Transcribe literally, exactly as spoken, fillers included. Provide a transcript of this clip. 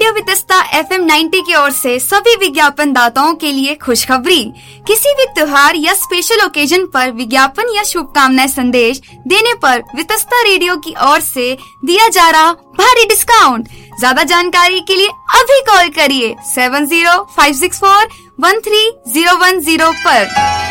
Radio Vitasta F M नब्बे की ओर से सभी विज्ञापन दाताओं के लिए खुशखबरी। किसी भी त्योहार या स्पेशल ओकेजन पर विज्ञापन या शुभकामनाएं संदेश देने पर वितस्ता रेडियो की ओर से दिया जा रहा भारी डिस्काउंट। ज्यादा जानकारी के लिए अभी कॉल करिए seven zero five six four one three zero one zero पर।